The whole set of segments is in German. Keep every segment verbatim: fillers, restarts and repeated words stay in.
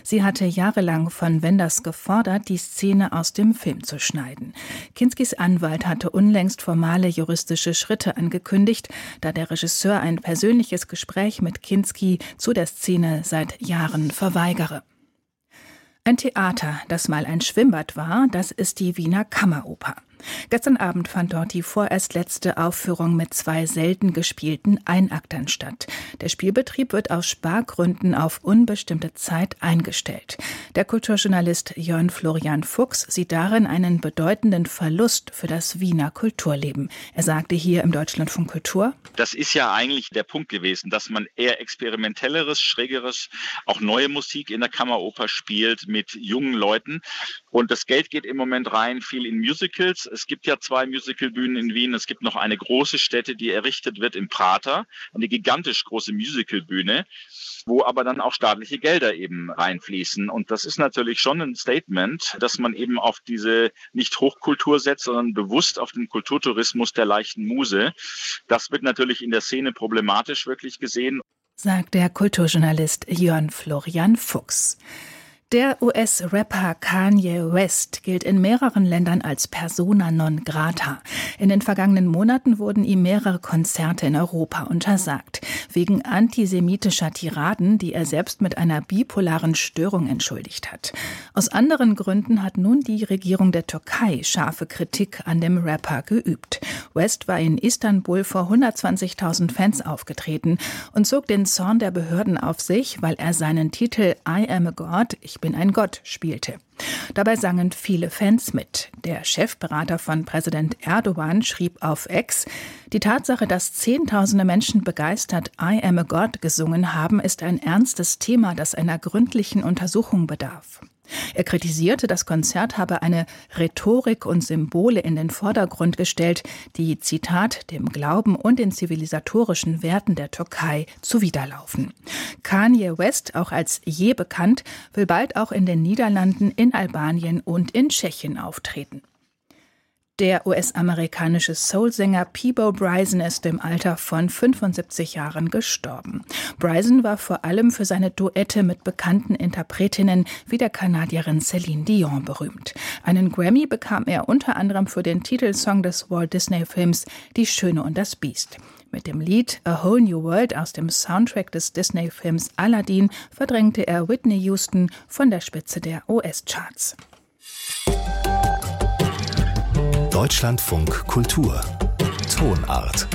Sie hatte jahrelang von Wenders gefordert, die Szene aus dem Film zu schneiden. Kinskis Anwalt hatte unlängst formale juristische Schritte angekündigt, da der Regisseur ein persönliches Gespräch mit Kinski zu der Szene seit Jahren verweigere. Ein Theater, das mal ein Schwimmbad war, das ist die Wiener Kammeroper. Gestern Abend fand dort die vorerst letzte Aufführung mit zwei selten gespielten Einaktern statt. Der Spielbetrieb wird aus Spargründen auf unbestimmte Zeit eingestellt. Der Kulturjournalist Jörn Florian Fuchs sieht darin einen bedeutenden Verlust für das Wiener Kulturleben. Er sagte hier im Deutschlandfunk Kultur: Das ist ja eigentlich der Punkt gewesen, dass man eher experimentelleres, schrägeres, auch neue Musik in der Kammeroper spielt mit jungen Leuten. Und das Geld geht im Moment rein viel in Musicals. Es gibt ja zwei Musicalbühnen in Wien. Es gibt noch eine große Stätte, die errichtet wird im Prater, eine gigantisch große Musicalbühne, wo aber dann auch staatliche Gelder eben reinfließen. Und das ist natürlich schon ein Statement, dass man eben auf diese nicht Hochkultur setzt, sondern bewusst auf den Kulturtourismus der leichten Muse. Das wird natürlich in der Szene problematisch wirklich gesehen, sagt der Kulturjournalist Jörn Florian Fuchs. Der U S-Rapper Kanye West gilt in mehreren Ländern als Persona non grata. In den vergangenen Monaten wurden ihm mehrere Konzerte in Europa untersagt, wegen antisemitischer Tiraden, die er selbst mit einer bipolaren Störung entschuldigt hat. Aus anderen Gründen hat nun die Regierung der Türkei scharfe Kritik an dem Rapper geübt. West war in Istanbul vor hundertzwanzigtausend Fans aufgetreten und zog den Zorn der Behörden auf sich, weil er seinen Titel I Am a God, ich bin ein Gott, spielte. Dabei sangen viele Fans mit. Der Chefberater von Präsident Erdogan schrieb auf X: Die Tatsache, dass Zehntausende Menschen begeistert I Am a God gesungen haben, ist ein ernstes Thema, das einer gründlichen Untersuchung bedarf. Er kritisierte, das Konzert habe eine Rhetorik und Symbole in den Vordergrund gestellt, die, Zitat, dem Glauben und den zivilisatorischen Werten der Türkei zuwiderlaufen. Kanye West, auch als Je bekannt, will bald auch in den Niederlanden, in Albanien und in Tschechien auftreten. Der U S-amerikanische Soulsänger Peabo Bryson ist im Alter von fünfundsiebzig Jahren gestorben. Bryson war vor allem für seine Duette mit bekannten Interpretinnen wie der Kanadierin Celine Dion berühmt. Einen Grammy bekam er unter anderem für den Titelsong des Walt Disney-Films Die Schöne und das Biest. Mit dem Lied A Whole New World aus dem Soundtrack des Disney-Films Aladdin verdrängte er Whitney Houston von der Spitze der U S-Charts. Deutschlandfunk Kultur Tonart.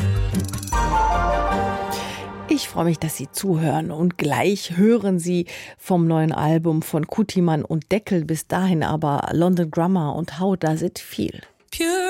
Ich freue mich, dass Sie zuhören und gleich hören Sie vom neuen Album von Kutiman und Deckel. Bis dahin aber London Grammar und How Does It Feel? Pure